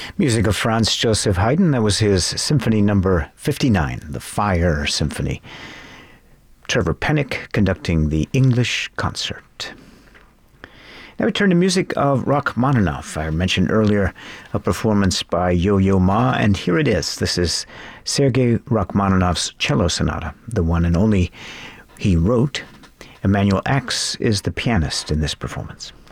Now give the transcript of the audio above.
Music of Franz Joseph Haydn. That was his Symphony Number 59, the Fire Symphony. Trevor Pennock conducting the English concert. Now we turn to music of Rachmaninoff. I mentioned earlier a performance by Yo-Yo Ma, and here it is. This is Sergei Rachmaninoff's cello sonata, the one and only he wrote. Emanuel Ax is the pianist in this performance.